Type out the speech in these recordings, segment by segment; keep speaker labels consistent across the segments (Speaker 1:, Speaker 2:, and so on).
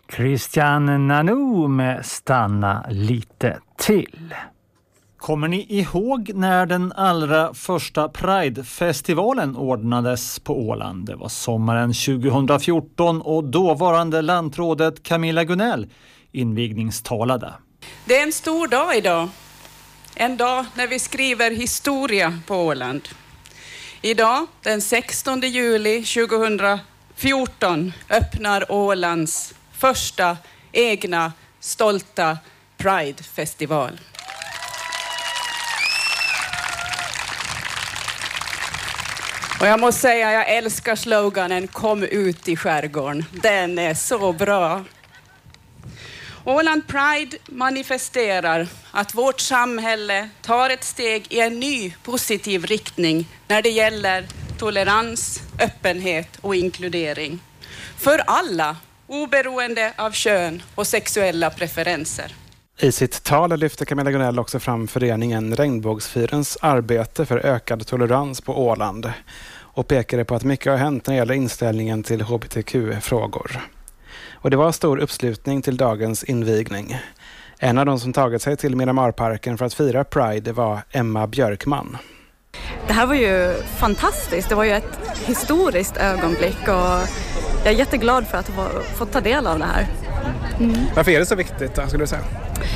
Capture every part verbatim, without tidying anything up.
Speaker 1: Christian Nanu med Stanna lite till. Kommer ni ihåg när den allra första Pride-festivalen ordnades på Åland? Det var sommaren tjugohundrafjorton och dåvarande landrådet Camilla Gunnell invigningstalade.
Speaker 2: Det är en stor dag idag. En dag när vi skriver historia på Åland. Idag, den sextonde juli tjugohundrafjorton, öppnar Ålands första egna stolta Pride-festival. Och jag måste säga, jag älskar sloganen "Kom ut i skärgården". Den är så bra. Åland Pride manifesterar att vårt samhälle tar ett steg i en ny positiv riktning när det gäller tolerans, öppenhet och inkludering. För alla, oberoende av kön och sexuella preferenser.
Speaker 3: I sitt tal lyfter Camilla Gunnell också fram föreningen Regnbågsfyrens arbete för ökad tolerans på Åland och pekade på att mycket har hänt när det gäller inställningen till H B T Q-frågor. Och det var stor uppslutning till dagens invigning. En av de som tagit sig till Miramarparken för att fira Pride var Emma Björkman.
Speaker 4: Det här var ju fantastiskt. Det var ju ett historiskt ögonblick och jag är jätteglad för att ha fått ta del av det här.
Speaker 3: Mm. Varför är det så viktigt då, skulle du säga?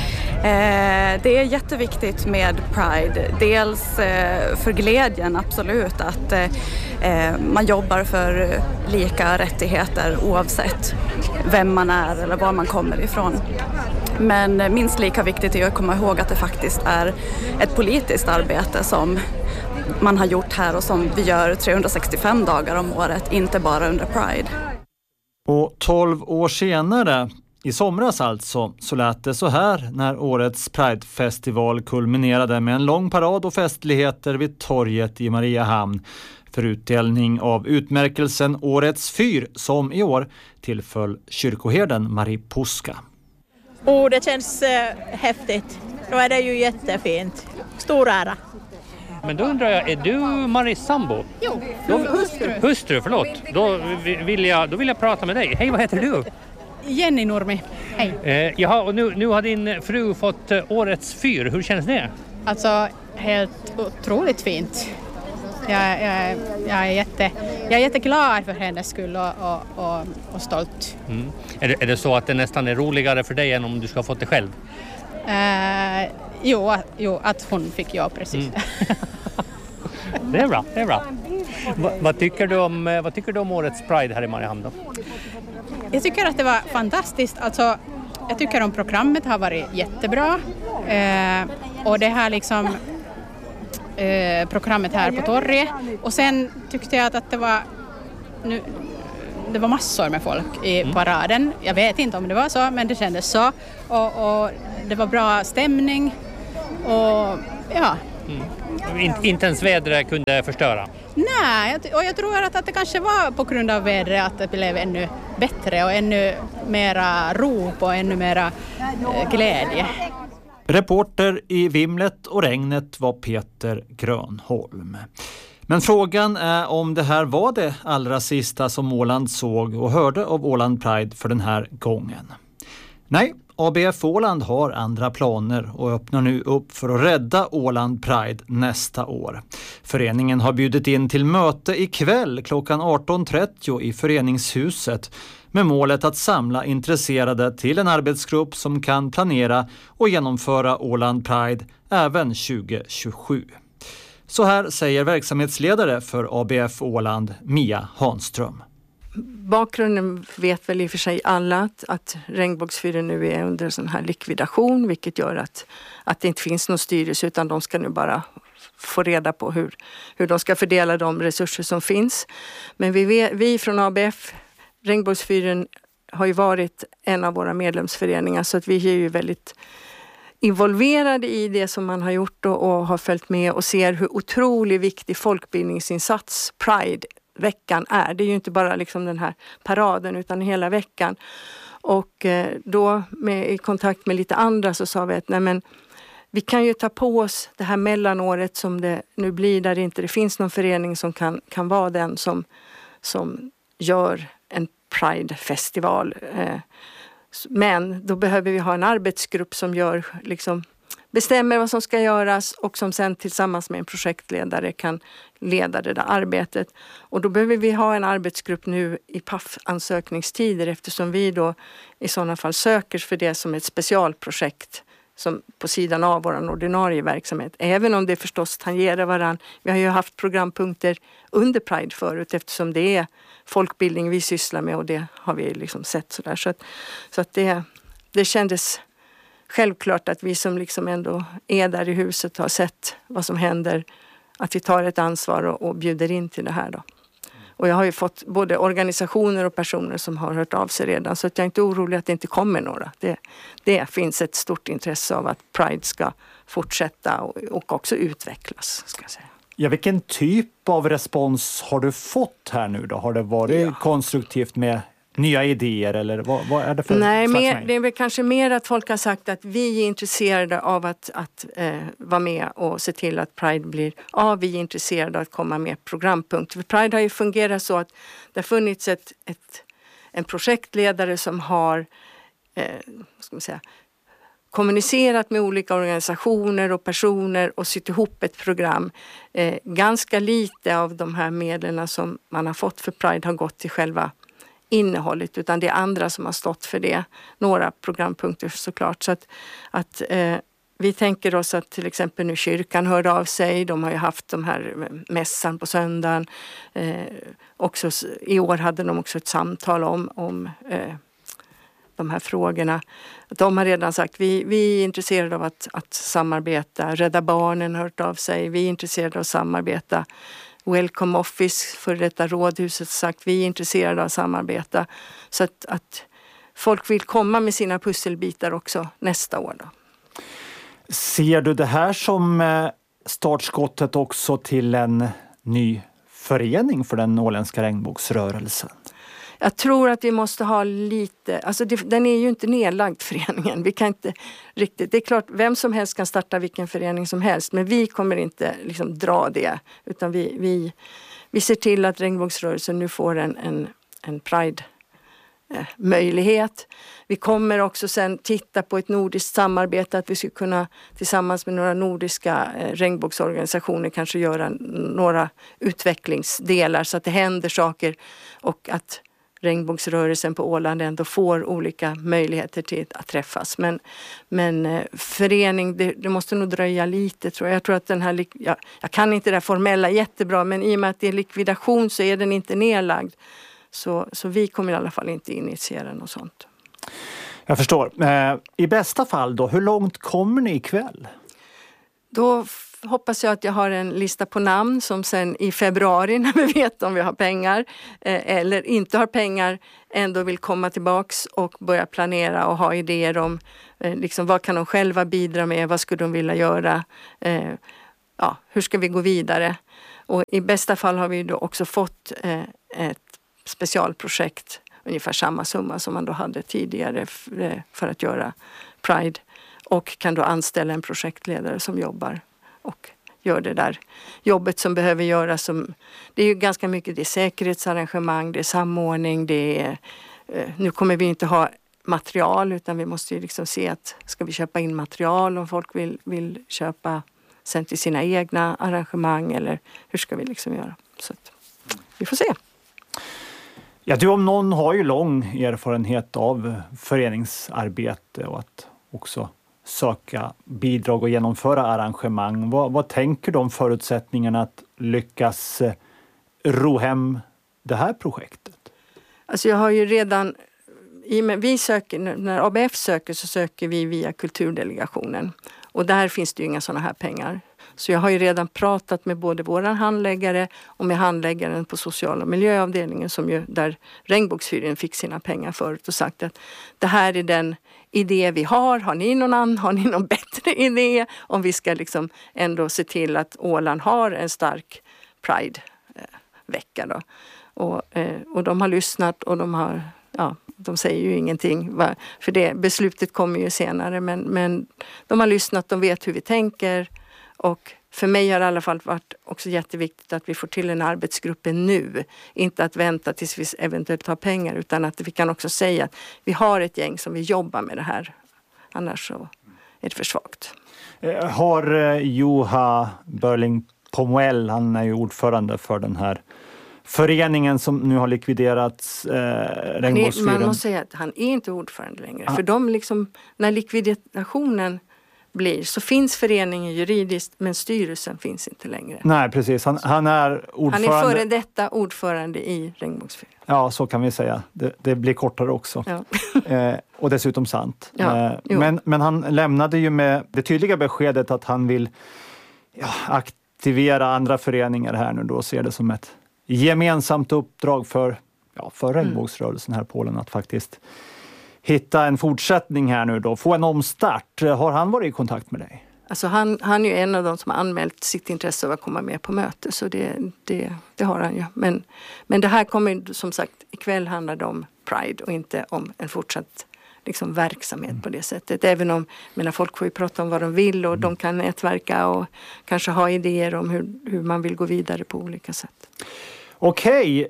Speaker 4: Eh, det är jätteviktigt med Pride. Dels eh, för glädjen, absolut, att eh, man jobbar för lika rättigheter oavsett vem man är eller var man kommer ifrån. Men minst lika viktigt är att komma ihåg att det faktiskt är ett politiskt arbete som man har gjort här och som vi gör trehundrasextiofem dagar om året, inte bara under Pride.
Speaker 1: Och tolv år senare, i somras alltså, så lät det så här när årets Pride-festival kulminerade med en lång parad och festligheter vid torget i Mariehamn för utdelning av utmärkelsen Årets fyr som i år tillföll kyrkoherden Marie Puska.
Speaker 5: Oh, det känns äh, häftigt. Då är det ju jättefint. Stor ära.
Speaker 6: Men då undrar jag, är du Maries sambo?
Speaker 5: Jo,
Speaker 6: då,
Speaker 5: hustru.
Speaker 6: Hustru, förlåt. Då vill, jag, då vill jag prata med dig. Hej, vad heter du?
Speaker 5: Jenny Nurmi. Hej.
Speaker 6: Eh, jaha, och nu, nu har din fru fått uh, Årets fyr. Hur känns det?
Speaker 5: Alltså, helt otroligt fint. Jag, jag, jag, är, jätte, jag är jätteglad för hennes skull och, och, och, och stolt.
Speaker 6: Mm. Är, det, är det så att det nästan är roligare för dig än om du ska ha fått det själv?
Speaker 5: Uh, jo, jo, att hon fick jag precis. Mm.
Speaker 6: Det är bra, det är bra. Va, vad, tycker du om, vad tycker du om årets Pride här i Mariehamn då?
Speaker 5: Jag tycker att det var fantastiskt. Alltså, jag tycker om programmet har varit jättebra. Eh, och det här liksom eh, programmet här på torget. Och sen tyckte jag att, att det var nu, det var massor med folk i paraden. Jag vet inte om det var så, men det kändes så. Och, och det var bra stämning. Och ja...
Speaker 6: Mm. Inte ens vädret kunde förstöra?
Speaker 5: Nej, och jag tror att, att det kanske var på grund av vädret att det blev ännu bättre och ännu mera ro och ännu mera eh, glädje.
Speaker 1: Reporter i vimlet och regnet var Peter Grönholm. Men frågan är om det här var det allra sista som Åland såg och hörde av Åland Pride för den här gången. Nej, A B F Åland har andra planer och öppnar nu upp för att rädda Åland Pride nästa år. Föreningen har bjudit in till möte ikväll klockan arton trettio i föreningshuset med målet att samla intresserade till en arbetsgrupp som kan planera och genomföra Åland Pride även tjugo tjugosju. Så här säger verksamhetsledare för A B F Åland, Mia Hanström.
Speaker 7: Bakgrunden vet väl i och för sig alla att, att Regnbågsfyren nu är under sån här likvidation, vilket gör att, att det inte finns någon styrelse utan de ska nu bara få reda på hur, hur de ska fördela de resurser som finns. Men vi, vi från A B F, Regnbågsfyren har ju varit en av våra medlemsföreningar så att vi är ju väldigt involverade i det som man har gjort och, och har följt med och ser hur otroligt viktig folkbildningsinsats Pride veckan är. Det är ju inte bara liksom den här paraden utan hela veckan. Och då med, i kontakt med lite andra så sa vi att nej men, vi kan ju ta på oss det här mellanåret som det nu blir där det inte det finns någon förening som kan, kan vara den som, som gör en Pride-festival. Eh, Men då behöver vi ha en arbetsgrupp som gör, liksom, bestämmer vad som ska göras och som sen tillsammans med en projektledare kan leda det där arbetet. Och då behöver vi ha en arbetsgrupp nu i P A F-ansökningstider eftersom vi då i sådana fall söker för det som ett specialprojekt som på sidan av vår ordinarie verksamhet. Även om det förstås tangerar varann. Vi har ju haft programpunkter under Pride förut eftersom det är folkbildning vi sysslar med och det har vi liksom sett sådär. Så att, så att det, det kändes självklart att vi som liksom ändå är där i huset har sett vad som händer, att vi tar ett ansvar och, och bjuder in till det här då. Och jag har ju fått både organisationer och personer som har hört av sig redan så att jag är inte orolig att det inte kommer några. Det, det finns ett stort intresse av att Pride ska fortsätta och, och också utvecklas, ska jag säga.
Speaker 1: Ja, vilken typ av respons har du fått här nu då? Har det varit ja. konstruktivt med nya idéer eller vad, vad är det för
Speaker 7: Nej,
Speaker 1: slags
Speaker 7: mer, det är väl kanske mer att folk har sagt att vi är intresserade av att, att eh, vara med och se till att Pride blir av. Vi är intresserade av att komma med programpunkter. För Pride har ju fungerat så att det har funnits ett, ett, en projektledare som har eh, ska man säga, kommunicerat med olika organisationer och personer och sytt ihop ett program. Eh, ganska lite av de här medlen som man har fått för Pride har gått till själva innehållet, utan det är andra som har stått för det. Några programpunkter såklart. Så att, att eh, vi tänker oss att till exempel nu kyrkan hörde av sig. De har ju haft de här mässan på söndagen. Eh, också, i år hade de också ett samtal om, om eh, de här frågorna. De har redan sagt vi, vi är intresserade av att, att samarbeta. Rädda Barnen har hört av sig. Vi är intresserade av att samarbeta. Welcome Office, för detta rådhuset, sagt vi är intresserade av att samarbeta. Så att, att folk vill komma med sina pusselbitar också nästa år då.
Speaker 1: Ser du det här som startskottet också till en ny förening för den åländska regnbågsrörelsen?
Speaker 7: Jag tror att vi måste ha lite, alltså det, den är ju inte nedlagd föreningen. Vi kan inte riktigt, det är klart vem som helst kan starta vilken förening som helst. Men vi kommer inte liksom dra det. Utan vi, vi, vi ser till att regnbågsrörelsen nu får en, en, en Pride-möjlighet. Vi kommer också sen titta på ett nordiskt samarbete. Att vi ska kunna tillsammans med några nordiska regnbågsorganisationer kanske göra några utvecklingsdelar. Så att det händer saker och att regnbågsrörelsen på Åland ändå får olika möjligheter till att träffas. Men, men förening, det, det måste nog dröja lite tror jag. Jag tror att den här, jag, jag kan inte det formella jättebra, men i och med att det är likvidation så är den inte nedlagd. Så, så vi kommer i alla fall inte initiera något sånt.
Speaker 1: Jag förstår. Eh, I bästa fall då, hur långt kommer ni ikväll?
Speaker 7: Då hoppas jag att jag har en lista på namn som sen i februari när vi vet om vi har pengar eh, eller inte har pengar ändå vill komma tillbaks och börja planera och ha idéer om eh, liksom, vad kan de själva bidra med, vad skulle de vilja göra, eh, ja, hur ska vi gå vidare. Och i bästa fall har vi då också fått eh, ett specialprojekt, ungefär samma summa som man då hade tidigare för, för att göra Pride och kan då anställa en projektledare som jobbar och gör det där jobbet som behöver göras. Som, det är ju ganska mycket, det är säkerhetsarrangemang, det är samordning, det är, eh, nu kommer vi inte ha material utan vi måste ju liksom se att ska vi köpa in material om folk vill, vill köpa sen till sina egna arrangemang eller hur ska vi liksom göra. Så att, vi får se.
Speaker 1: Ja, du om någon har ju lång erfarenhet av föreningsarbete och att också söka bidrag och genomföra arrangemang. Vad, vad tänker du om förutsättningarna att lyckas ro hem det här projektet?
Speaker 7: Alltså jag har ju redan, i med, vi söker, när A B F söker så söker vi via kulturdelegationen. Och där finns det ju inga sådana här pengar. Så jag har ju redan pratat med både våran handläggare och med handläggaren på social- och miljöavdelningen som ju där Regnbågsfyren fick sina pengar förut och sagt att det här är den idé vi har. Har ni någon annan? Har ni någon bättre idé? Om vi ska liksom ändå se till att Åland har en stark Pride-vecka då. Och, och de har lyssnat och de har, ja, de säger ju ingenting. För det beslutet kommer ju senare men, men de har lyssnat, de vet hur vi tänker och för mig har det i alla fall varit också jätteviktigt att vi får till en arbetsgrupp nu. Inte att vänta tills vi eventuellt har pengar, utan att vi kan också säga att vi har ett gäng som vi jobbar med det här. Annars så är det för svagt.
Speaker 1: Har Juha Börling Pomuel, han är ju ordförande för den här föreningen som nu har likviderats, eh, Regnbågsfyren.
Speaker 7: Man måste säga att han är inte ordförande längre. Ah. För de liksom, när likvidationen blir så finns föreningen juridiskt, men styrelsen finns inte längre.
Speaker 1: Nej, precis. Han, han är ordförande.
Speaker 7: Han är före detta ordförande i Regnbågsfyren.
Speaker 1: Ja, så kan vi säga. Det, det blir kortare också. Ja. eh, och dessutom sant.
Speaker 7: Ja,
Speaker 1: eh, men, men han lämnade ju med det tydliga beskedet att han vill ja, aktivera andra föreningar här nu då och ser det som ett gemensamt uppdrag för, ja, för regnbågsrörelsen här i Polen att faktiskt hitta en fortsättning här nu då, få en omstart. Har han varit i kontakt med dig?
Speaker 7: Alltså han, han är ju en av de som har anmält sitt intresse av att komma med på möte, så det, det, det har han ju. Men, men det här kommer som sagt, ikväll handlar det om Pride och inte om en fortsatt liksom, verksamhet mm. på det sättet. Även om, menar, folk får ju prata om vad de vill och mm. de kan nätverka och kanske ha idéer om hur, hur man vill gå vidare på olika sätt.
Speaker 1: Okej,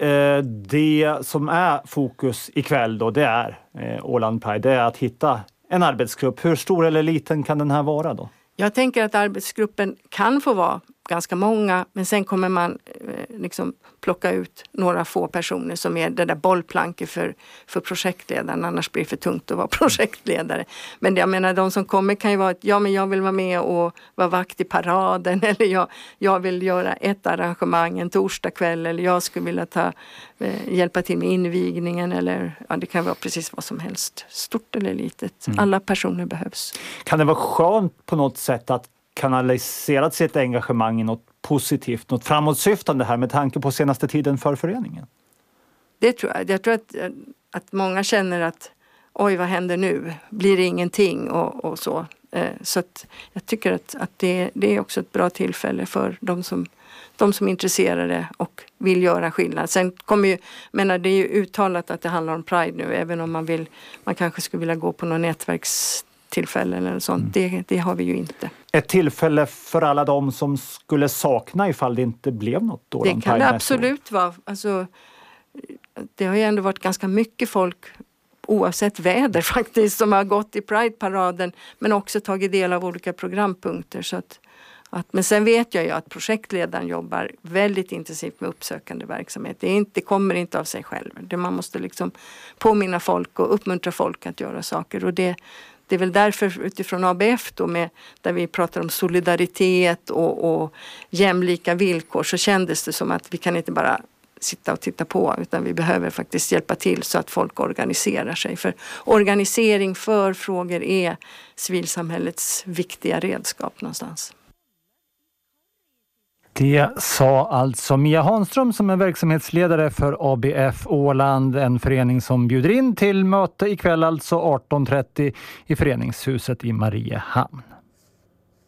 Speaker 1: det som är fokus ikväll då, det är Åland Pride, det är att hitta en arbetsgrupp. Hur stor eller liten kan den här vara då?
Speaker 7: Jag tänker att arbetsgruppen kan få vara ganska många, men sen kommer man eh, liksom plocka ut några få personer som är det där bollplanket för, för projektledaren, annars blir det för tungt att vara projektledare. Men jag menar, de som kommer kan ju vara att ja, men jag vill vara med och vara vakt i paraden, eller jag, jag vill göra ett arrangemang en torsdag kväll, eller jag skulle vilja ta, eh, hjälpa till med invigningen, eller ja, det kan vara precis vad som helst, stort eller litet. Mm. Alla personer behövs.
Speaker 1: Kan det vara skönt på något sätt att kanaliserat sitt engagemang i något positivt, något framåtsyftande här med tanke på senaste tiden för föreningen?
Speaker 7: Det tror jag. Jag tror att, att många känner att oj, vad händer nu? Blir det ingenting och, och så. Så att jag tycker att, att det, det är också ett bra tillfälle för de som, de som är intresserade och vill göra skillnad. Sen kommer ju, menar, det är ju uttalat att det handlar om Pride nu, även om man vill, man kanske skulle vilja gå på någon nätverks tillfällen eller sånt. Mm. Det, det har vi ju inte.
Speaker 1: Ett tillfälle för alla de som skulle sakna ifall det inte blev något då?
Speaker 7: Det kan det absolut vara. Alltså, det har ju ändå varit ganska mycket folk oavsett väder faktiskt som har gått i Pride-paraden men också tagit del av olika programpunkter. Så att, att, men sen vet jag ju att projektledaren jobbar väldigt intensivt med uppsökande verksamhet. Det, är inte, det kommer inte av sig själv. Det, man måste liksom påminna folk och uppmuntra folk att göra saker, och det Det är väl därför utifrån A B F då, med, där vi pratar om solidaritet och, och jämlika villkor, så kändes det som att vi kan inte bara sitta och titta på, utan vi behöver faktiskt hjälpa till så att folk organiserar sig. För organisering för frågor är civilsamhällets viktiga redskap någonstans.
Speaker 1: Det sa alltså Mia Hanström som är verksamhetsledare för A B F Åland, en förening som bjuder in till möte ikväll alltså arton trettio i föreningshuset i Mariehamn.